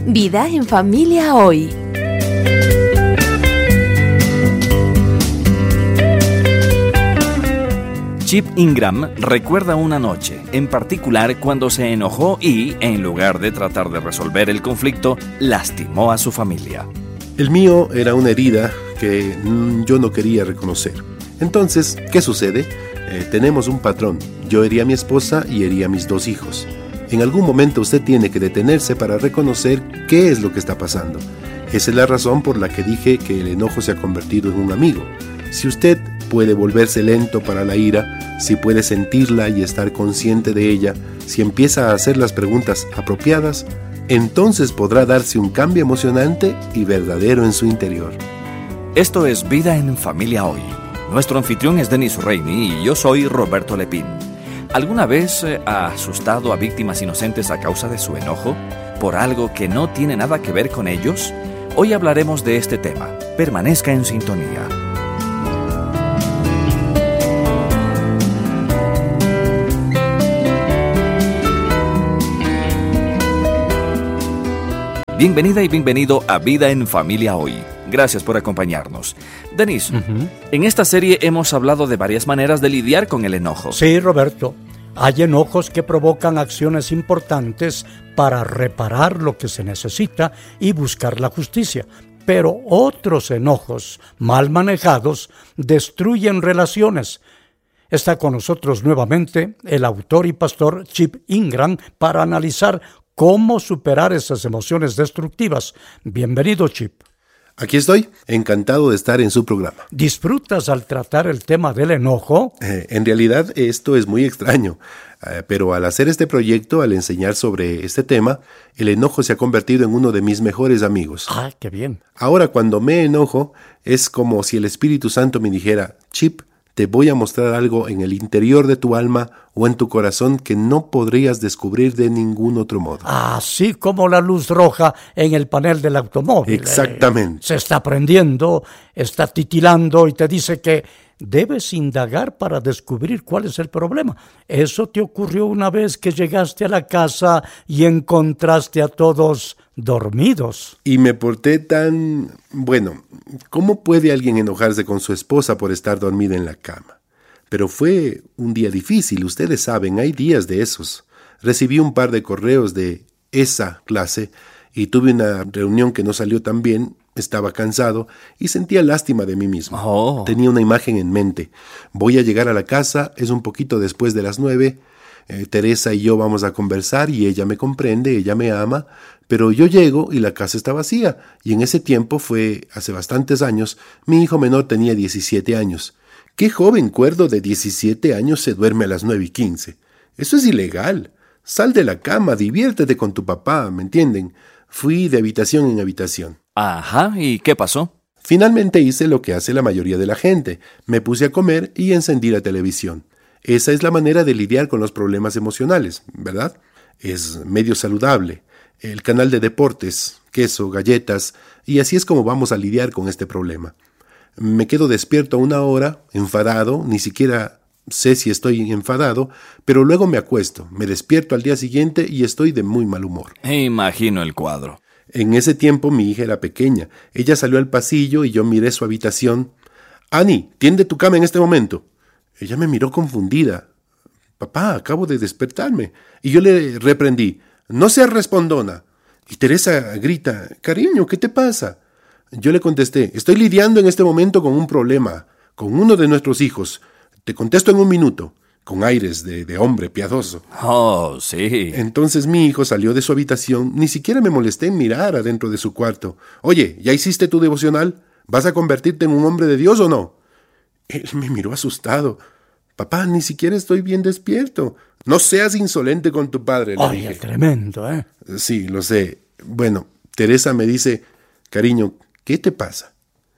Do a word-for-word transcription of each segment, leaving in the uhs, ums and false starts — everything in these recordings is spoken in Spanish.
Vida en Familia Hoy. Chip Ingram recuerda una noche, en particular cuando se enojó y, en lugar de tratar de resolver el conflicto, lastimó a su familia. El mío era una herida que yo no quería reconocer. Entonces, ¿qué sucede? Eh, tenemos un patrón. Yo hería a mi esposa y hería a mis dos hijos. En algún momento usted tiene que detenerse para reconocer qué es lo que está pasando. Esa es la razón por la que dije que el enojo se ha convertido en un amigo. Si usted puede volverse lento para la ira, si puede sentirla y estar consciente de ella, si empieza a hacer las preguntas apropiadas, entonces podrá darse un cambio emocionante y verdadero en su interior. Esto es Vida en Familia Hoy. Nuestro anfitrión es Denis Reini y yo soy Roberto Lepín. ¿Alguna vez ha asustado a víctimas inocentes a causa de su enojo? ¿Por algo que no tiene nada que ver con ellos? Hoy hablaremos de este tema. Permanezca en sintonía. Bienvenida y bienvenido a Vida en Familia Hoy. Gracias por acompañarnos. Denis, uh-huh. en esta serie hemos hablado de varias maneras de lidiar con el enojo. Sí, Roberto. Hay enojos que provocan acciones importantes para reparar lo que se necesita y buscar la justicia. Pero otros enojos, mal manejados, destruyen relaciones. Está con nosotros nuevamente el autor y pastor Chip Ingram para analizar cómo superar esas emociones destructivas. Bienvenido, Chip. Aquí estoy, encantado de estar en su programa. ¿Disfrutas al tratar el tema del enojo? Eh, en realidad esto es muy extraño, eh, pero al hacer este proyecto, al enseñar sobre este tema, el enojo se ha convertido en uno de mis mejores amigos. ¡Ah, qué bien! Ahora cuando me enojo, es como si el Espíritu Santo me dijera, Chip, te voy a mostrar algo en el interior de tu alma o en tu corazón que no podrías descubrir de ningún otro modo. Así como la luz roja en el panel del automóvil. Exactamente. Eh, se está prendiendo, está titilando y te dice que debes indagar para descubrir cuál es el problema. Eso te ocurrió una vez que llegaste a la casa y encontraste a todos dormidos. Y me porté tan... Bueno, ¿cómo puede alguien enojarse con su esposa por estar dormida en la cama? Pero fue un día difícil, ustedes saben, hay días de esos. Recibí un par de correos de esa clase y tuve una reunión que no salió tan bien. Estaba cansado y sentía lástima de mí mismo. Oh. Tenía una imagen en mente. Voy a llegar a la casa, es un poquito después de las nueve. Eh, Teresa y yo vamos a conversar y ella me comprende, ella me ama, pero yo llego y la casa está vacía. Y en ese tiempo fue hace bastantes años, mi hijo menor tenía diecisiete años. ¿Qué joven cuerdo de diecisiete años se duerme a las nueve y quince? Eso es ilegal. Sal de la cama, diviértete con tu papá, ¿me entienden? Fui de habitación en habitación. Ajá, ¿y qué pasó? Finalmente hice lo que hace la mayoría de la gente. Me puse a comer y encendí la televisión. Esa es la manera de lidiar con los problemas emocionales, ¿verdad? Es medio saludable. El canal de deportes, queso, galletas, y así es como vamos a lidiar con este problema. Me quedo despierto una hora, enfadado, ni siquiera sé si estoy enfadado, pero luego me acuesto, me despierto al día siguiente y estoy de muy mal humor. Imagino el cuadro. En ese tiempo mi hija era pequeña. Ella salió al pasillo y yo miré su habitación. Annie, tiende tu cama en este momento. Ella me miró confundida. Papá, acabo de despertarme. Y yo le reprendí. No seas respondona. Y Teresa grita, cariño, ¿qué te pasa? Yo le contesté, estoy lidiando en este momento con un problema, con uno de nuestros hijos. Te contesto en un minuto, con aires de, de hombre piadoso. Oh, sí. Entonces mi hijo salió de su habitación, ni siquiera me molesté en mirar adentro de su cuarto. Oye, ¿ya hiciste tu devocional? ¿Vas a convertirte en un hombre de Dios o no? Él me miró asustado. Papá, ni siquiera estoy bien despierto. No seas insolente con tu padre, le Oye, dije. tremendo, ¿eh? Sí, lo sé. Bueno, Teresa me dice, cariño, ¿qué te pasa?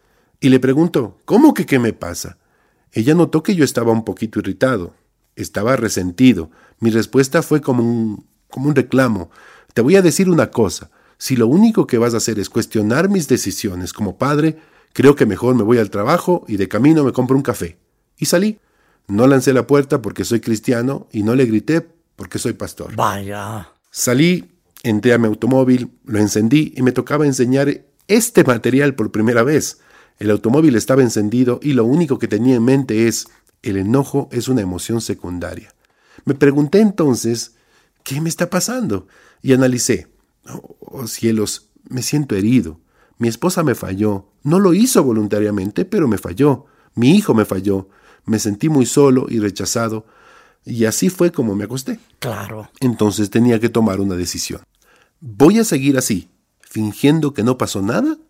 Y le pregunto, ¿cómo que qué me pasa? Ella notó que yo estaba un poquito irritado. Estaba resentido. Mi respuesta fue como un, como un reclamo. Te voy a decir una cosa. Si lo único que vas a hacer es cuestionar mis decisiones como padre, creo que mejor me voy al trabajo y de camino me compro un café. Y salí. No lancé la puerta porque soy cristiano y no le grité porque soy pastor. Vaya. Salí Entré a mi automóvil, lo encendí y me tocaba enseñar este material por primera vez. El automóvil estaba encendido y lo único que tenía en mente es: el enojo es una emoción secundaria. Me pregunté entonces, ¿qué me está pasando? Y analicé. Oh, oh, cielos, me siento herido. Mi esposa me falló. No lo hizo voluntariamente, pero me falló. Mi hijo me falló. Me sentí muy solo y rechazado. Y así fue como me acosté. Claro. Entonces tenía que tomar una decisión. ¿Voy a seguir así, fingiendo que no pasó nada?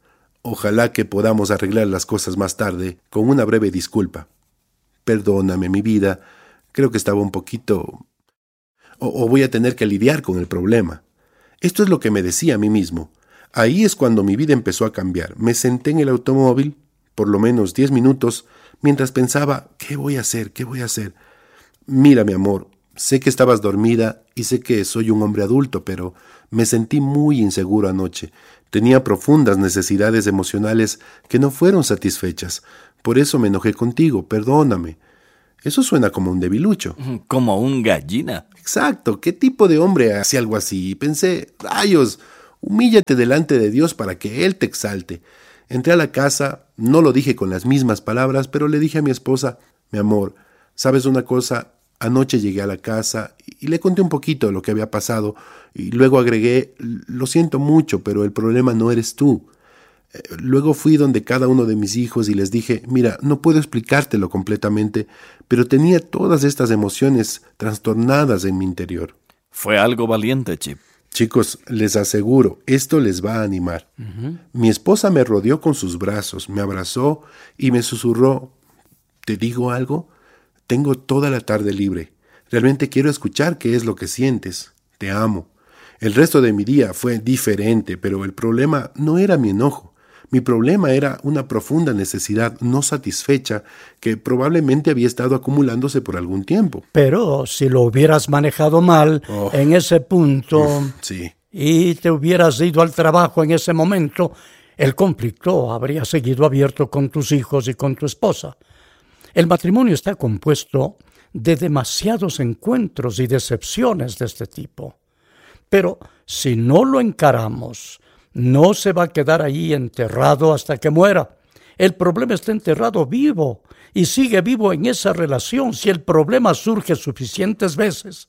Ojalá que podamos arreglar las cosas más tarde con una breve disculpa. Perdóname, mi vida. Creo que estaba un poquito... O, o voy a tener que lidiar con el problema. Esto es lo que me decía a mí mismo. Ahí es cuando mi vida empezó a cambiar. Me senté en el automóvil, por lo menos diez minutos, mientras pensaba, ¿qué voy a hacer? ¿Qué voy a hacer? Mira, mi amor, sé que estabas dormida y sé que soy un hombre adulto, pero me sentí muy inseguro anoche. Tenía profundas necesidades emocionales que no fueron satisfechas. Por eso me enojé contigo, perdóname. Eso suena como un debilucho. Como un gallina. Exacto, ¿qué tipo de hombre hace algo así? Y pensé, rayos, humíllate delante de Dios para que Él te exalte. Entré a la casa, no lo dije con las mismas palabras, pero le dije a mi esposa, mi amor, ¿sabes una cosa? Anoche llegué a la casa y le conté un poquito de lo que había pasado y luego agregué, lo siento mucho, pero el problema no eres tú. Luego fui donde cada uno de mis hijos y les dije, mira, no puedo explicártelo completamente, pero tenía todas estas emociones trastornadas en mi interior. Fue algo valiente, Chip. Chicos, les aseguro, esto les va a animar. Uh-huh. Mi esposa me rodeó con sus brazos, me abrazó y me susurró, ¿te digo algo? Tengo toda la tarde libre. Realmente quiero escuchar qué es lo que sientes. Te amo. El resto de mi día fue diferente, pero el problema no era mi enojo. Mi problema era una profunda necesidad no satisfecha que probablemente había estado acumulándose por algún tiempo. Pero si lo hubieras manejado mal oh. en ese punto Uf, sí. y te hubieras ido al trabajo en ese momento, el conflicto habría seguido abierto con tus hijos y con tu esposa. El matrimonio está compuesto de demasiados encuentros y decepciones de este tipo. Pero si no lo encaramos, no se va a quedar ahí enterrado hasta que muera. El problema está enterrado vivo y sigue vivo en esa relación si el problema surge suficientes veces.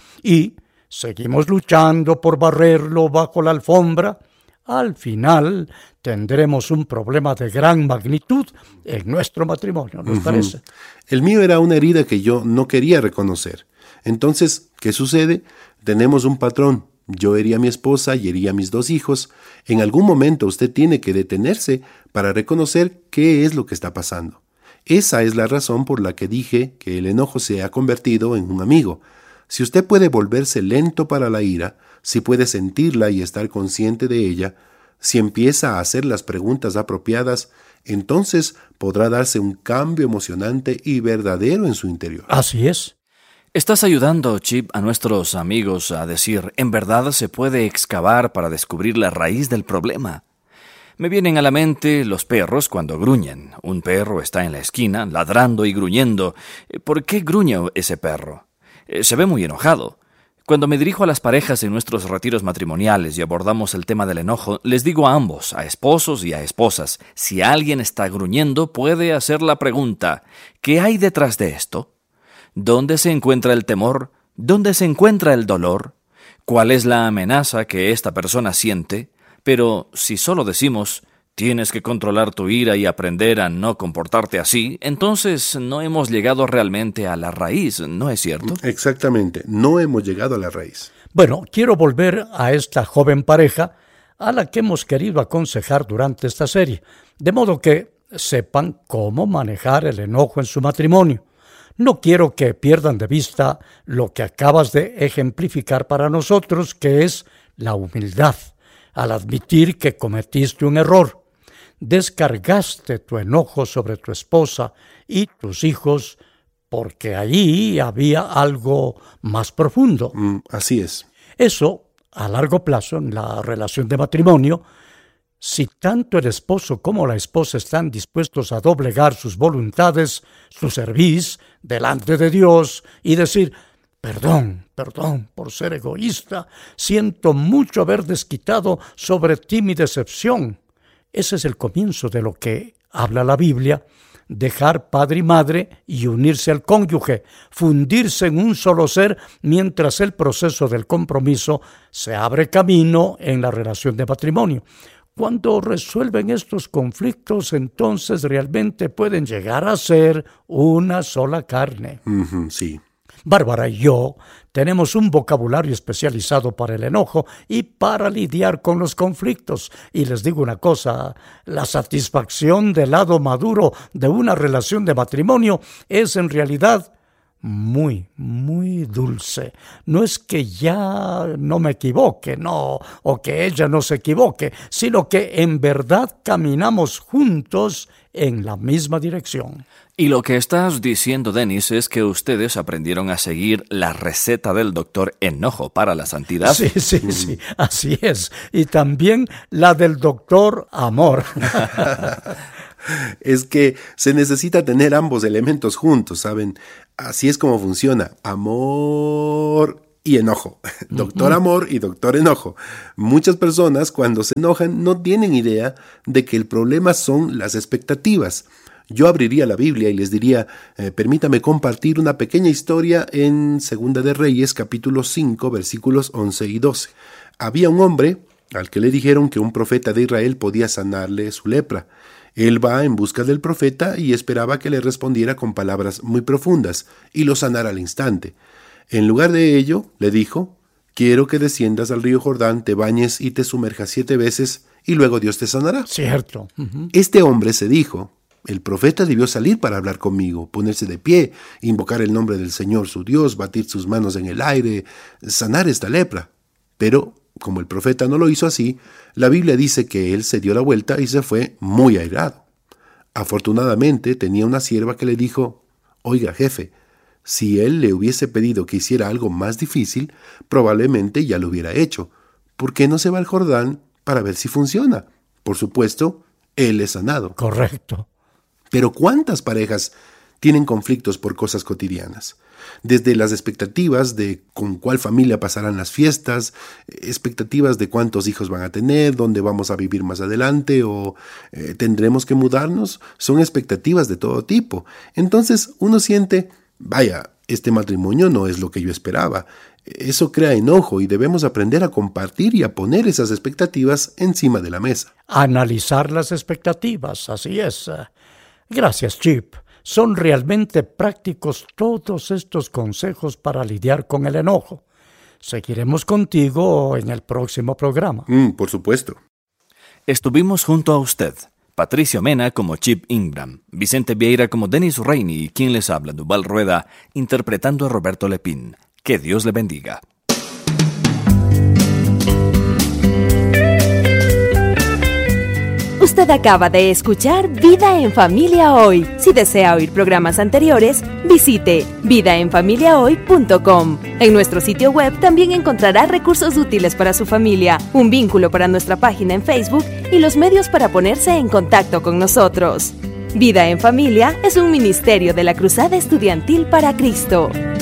Y seguimos luchando por barrerlo bajo la alfombra. Al final tendremos un problema de gran magnitud en nuestro matrimonio, ¿nos uh-huh. parece? El mío era una herida que yo no quería reconocer. Entonces, ¿qué sucede? Tenemos un patrón. Yo hería a mi esposa y hería a mis dos hijos. En algún momento usted tiene que detenerse para reconocer qué es lo que está pasando. Esa es la razón por la que dije que el enojo se ha convertido en un amigo. Si usted puede volverse lento para la ira, si puede sentirla y estar consciente de ella, si empieza a hacer las preguntas apropiadas, entonces podrá darse un cambio emocionante y verdadero en su interior. Así es. Estás ayudando, Chip, a nuestros amigos a decir, en verdad se puede excavar para descubrir la raíz del problema. Me vienen a la mente los perros cuando gruñen. Un perro está en la esquina, ladrando y gruñendo. ¿Por qué gruñe ese perro? Se ve muy enojado. Cuando me dirijo a las parejas en nuestros retiros matrimoniales y abordamos el tema del enojo, les digo a ambos, a esposos y a esposas, si alguien está gruñendo, puede hacer la pregunta, ¿qué hay detrás de esto? ¿Dónde se encuentra el temor? ¿Dónde se encuentra el dolor? ¿Cuál es la amenaza que esta persona siente? Pero si solo decimos, tienes que controlar tu ira y aprender a no comportarte así, entonces no hemos llegado realmente a la raíz, ¿no es cierto? Exactamente, no hemos llegado a la raíz. Bueno, quiero volver a esta joven pareja a la que hemos querido aconsejar durante esta serie, de modo que sepan cómo manejar el enojo en su matrimonio. No quiero que pierdan de vista lo que acabas de ejemplificar para nosotros, que es la humildad, al admitir que cometiste un error. Descargaste tu enojo sobre tu esposa y tus hijos porque allí había algo más profundo. Mm, así es. Eso, a largo plazo, en la relación de matrimonio, si tanto el esposo como la esposa están dispuestos a doblegar sus voluntades, su cerviz, delante de Dios y decir, Perdón, perdón por ser egoísta. Siento mucho haber desquitado sobre ti mi decepción. Ese es el comienzo de lo que habla la Biblia. Dejar padre y madre y unirse al cónyuge, fundirse en un solo ser mientras el proceso del compromiso se abre camino en la relación de matrimonio. Cuando resuelven estos conflictos, entonces realmente pueden llegar a ser una sola carne. Uh-huh, sí. Bárbara y yo tenemos un vocabulario especializado para el enojo y para lidiar con los conflictos. Y les digo una cosa, la satisfacción del lado maduro de una relación de matrimonio es en realidad muy, muy dulce. No es que ya no me equivoque, no, o que ella no se equivoque, sino que en verdad caminamos juntos en la misma dirección. Y lo que estás diciendo, Denis, es que ustedes aprendieron a seguir la receta del doctor Enojo para la santidad. Sí, sí, sí, así es. Y también la del doctor Amor. Es que se necesita tener ambos elementos juntos, ¿saben? Así es como funciona. Amor y enojo. Doctor Amor y doctor Enojo. Muchas personas cuando se enojan no tienen idea de que el problema son las expectativas. Yo abriría la Biblia y les diría, eh, permítame compartir una pequeña historia en Segunda de Reyes, capítulo cinco, versículos once y doce. Había un hombre al que le dijeron que un profeta de Israel podía sanarle su lepra. Él va en busca del profeta y esperaba que le respondiera con palabras muy profundas y lo sanara al instante. En lugar de ello, le dijo, quiero que desciendas al río Jordán, te bañes y te sumerjas siete veces y luego Dios te sanará. Cierto. Uh-huh. Este hombre se dijo, el profeta debió salir para hablar conmigo, ponerse de pie, invocar el nombre del Señor su Dios, batir sus manos en el aire, sanar esta lepra. Pero, como el profeta no lo hizo así, la Biblia dice que él se dio la vuelta y se fue muy airado. Afortunadamente tenía una sierva que le dijo, oiga jefe, si él le hubiese pedido que hiciera algo más difícil, probablemente ya lo hubiera hecho. ¿Por qué no se va al Jordán para ver si funciona? Por supuesto, él es sanado. Correcto. Pero ¿cuántas parejas tienen conflictos por cosas cotidianas? Desde las expectativas de con cuál familia pasarán las fiestas, expectativas de cuántos hijos van a tener, dónde vamos a vivir más adelante o eh, tendremos que mudarnos, son expectativas de todo tipo. Entonces uno siente, vaya, este matrimonio no es lo que yo esperaba. Eso crea enojo y debemos aprender a compartir y a poner esas expectativas encima de la mesa. Analizar las expectativas, así es. Gracias, Chip. Son realmente prácticos todos estos consejos para lidiar con el enojo. Seguiremos contigo en el próximo programa. Mm, por supuesto. Estuvimos junto a usted, Patricio Mena como Chip Ingram, Vicente Vieira como Denis Reini y quien les habla, Duval Rueda, interpretando a Roberto Lepín. Que Dios le bendiga. Usted acaba de escuchar Vida en Familia Hoy. Si desea oír programas anteriores, visite vida en familia hoy punto com. En nuestro sitio web también encontrará recursos útiles para su familia, un vínculo para nuestra página en Facebook y los medios para ponerse en contacto con nosotros. Vida en Familia es un ministerio de la Cruzada Estudiantil para Cristo.